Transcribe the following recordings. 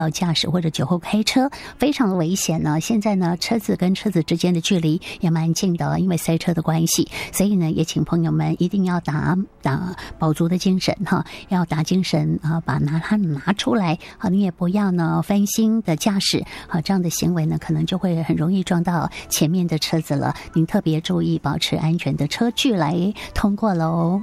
驾驶或者酒后开车非常的危险呢。现在呢，车子跟车子之间的距离也蛮近的，因为塞车的关系，所以呢，也请朋友们一定要打饱足的精神哈，要打精神啊，把它拿出来啊，你也不要呢分心的驾驶啊，这样的行为呢，可能就会很容易撞到前面的车子了。您特别注意保持安全的车距来通过喽。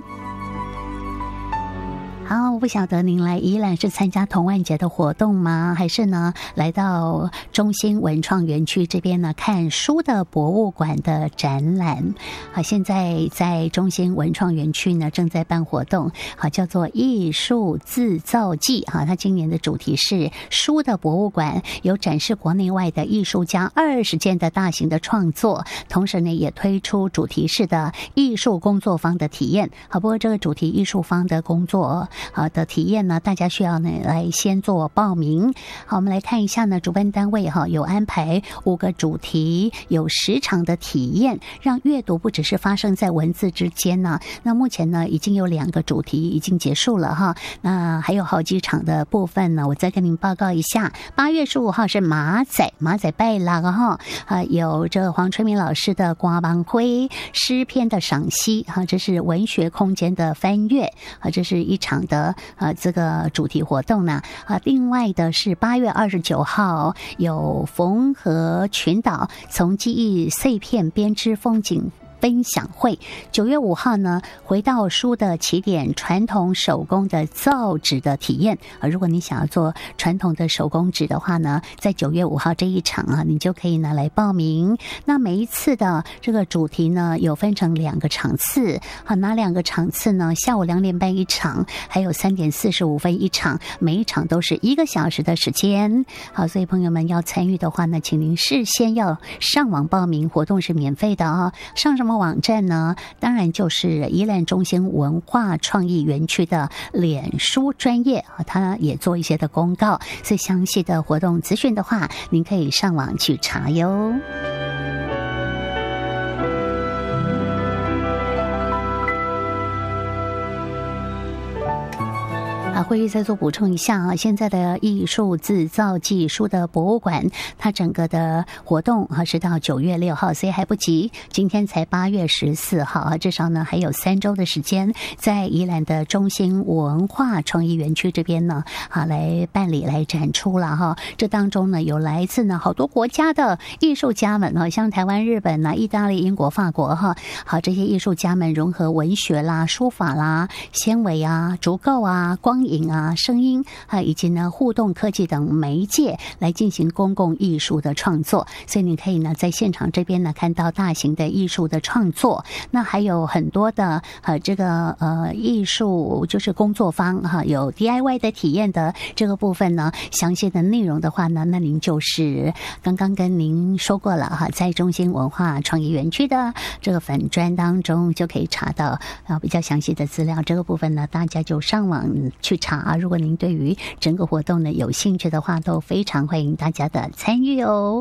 好，我不晓得您来宜兰是参加童玩节的活动吗？还是呢来到中心文创园区这边呢看书的博物馆的展览？好，现在在中心文创园区呢正在办活动，好，叫做艺术自造季。好，它今年的主题是书的博物馆，有展示国内外的艺术家20件的大型的创作，同时呢也推出主题式的艺术工作坊的体验。好，不过这个主题艺术坊的工作的体验呢，大家需要呢来先做报名。好，我们来看一下呢，主办单位有安排5个主题，有10场的体验，让阅读不只是发生在文字之间呢。那目前呢，已经有2个主题已经结束了哈，那还有好几场的部分呢，我再跟您报告一下。8月15号是马仔拜啦哈，有这黄春明老师的瓜帮灰诗篇的赏析哈，这是文学空间的翻阅啊，这是一场的这个主题活动呢。另外的是8月29号有缝合群岛从记忆碎片编织风景分享会。9月5号呢，回到书的起点，传统手工的造纸的体验如果你想要做传统的手工纸的话呢，在9月5号这一场你就可以拿来报名。那每一次的这个主题呢，有分成2个场次哪2个场次呢？下午2点半一场，还有3点45分一场，每一场都是1个小时的时间。好，所以朋友们要参与的话呢，请您事先要上网报名，活动是免费的上什么网站呢？当然就是宜兰中心文化创意园区的脸书专页它也做一些的公告，所以详细的活动资讯的话，您可以上网去查哟。会议再做补充一下现在的艺术自造技术的博物馆，它整个的活动是到9月6号，所以还不急，今天才8月14号至少呢还有3周的时间，在宜兰的中心文化创意园区这边呢来办理来展出了这当中呢有来自呢好多国家的艺术家们像台湾、日本意大利、英国、法国好，这些艺术家们融合文学啦、书法啦、纤维竹构光影声音以及呢互动科技等媒介来进行公共艺术的创作，所以你可以呢在现场这边呢看到大型的艺术的创作。那还有很多的这个艺术就是工作坊有 DIY 的体验的这个部分呢，详细的内容的话呢，那您就是刚刚跟您说过了在中心文化创意园区的这个粉专当中就可以查到比较详细的资料。这个部分呢，大家就上网去查如果您对于整个活动呢有兴趣的话，都非常欢迎大家的参与哦。